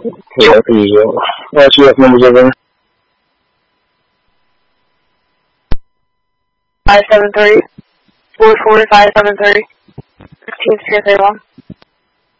Yeah, per usual. RTF numbers over. 573. 44573. 15th Pier 31.